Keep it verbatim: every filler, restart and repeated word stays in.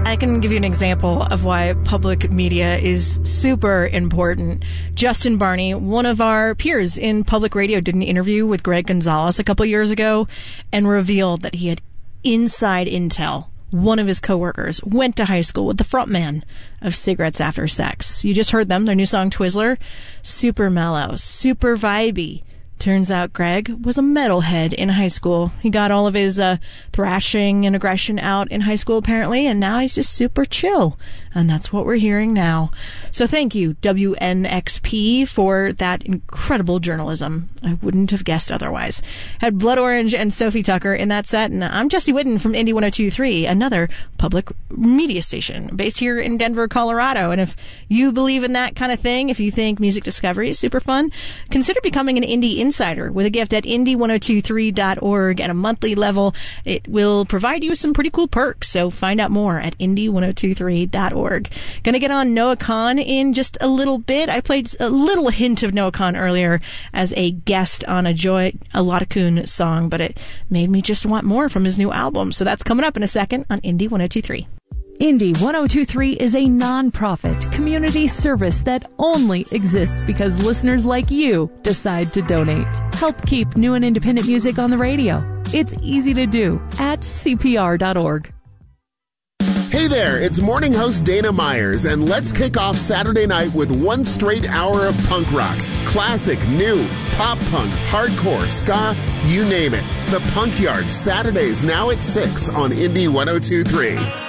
I can give you an example of why public media is super important. Justin Barney, one of our peers in public radio, did an interview with Greg Gonzalez a couple years ago and revealed that he had inside intel. One of his coworkers went to high school with the frontman of Cigarettes After Sex. You just heard them, their new song Twizzler. Super mellow, super vibey. Turns out Greg was a metalhead in high school. He got all of his uh, thrashing and aggression out in high school, apparently, and now he's just super chill. And that's what we're hearing now. So thank you, W N X P, for that incredible journalism. I wouldn't have guessed otherwise. Had Blood Orange and Sophie Tucker in that set, and I'm Jesse Whitten from Indy one oh two point three, another public media station based here in Denver, Colorado. And if you believe in that kind of thing, if you think music discovery is super fun, consider becoming an Indie Insider with a gift at indy ten twenty-three dot org at a monthly level. It will provide you some pretty cool perks, so find out more at indy ten twenty-three dot org. Gonna get on Noah Kahan in just a little bit. I played a little hint of Noah Kahan earlier as a guest on a Joy Aladakun song, but it made me just want more from his new album. So that's coming up in a second on Indy ten twenty-three. Indy ten twenty-three is a non-profit community service that only exists because listeners like you decide to donate. Help keep new and independent music on the radio. It's easy to do at c p r dot org. Hey there, it's morning host Dana Myers, and let's kick off Saturday night with one straight hour of punk rock. Classic, new, pop punk, hardcore, ska, you name it. The Punk Yard, Saturdays now at six on Indy ten twenty-three.